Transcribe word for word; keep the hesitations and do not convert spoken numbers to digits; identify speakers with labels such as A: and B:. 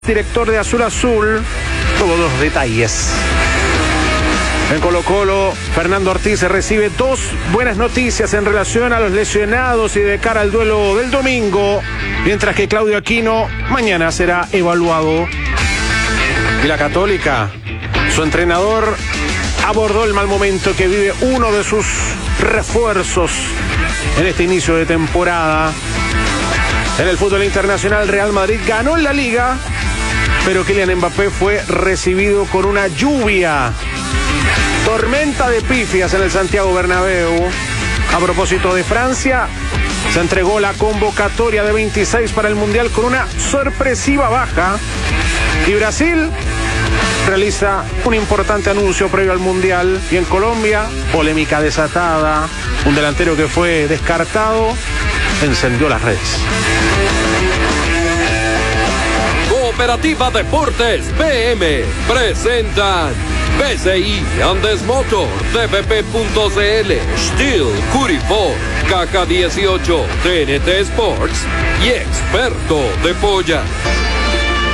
A: Director de Azul Azul, todos los detalles. En Colo-Colo, Fernando Ortiz recibe dos buenas noticias en relación a los lesionados y de cara al duelo del domingo, mientras que Claudio Aquino mañana será evaluado. Y la Católica, su entrenador abordó el mal momento que vive uno de sus refuerzos en este inicio de temporada. En el fútbol internacional, Real Madrid ganó en la Liga, pero Kylian Mbappé fue recibido con una lluvia, tormenta de pifias en el Santiago Bernabéu. A propósito de Francia, se entregó la convocatoria de veintiséis para el Mundial con una sorpresiva baja. Y Brasil realiza un importante anuncio previo al Mundial. Y en Colombia, polémica desatada. Un delantero que fue descartado encendió las redes.
B: Cooperativa Deportes P M presentan P C I Andes Motor, T V P punto C L, Steel Curifort, K K dieciocho, T N T Sports y Experto de Polla.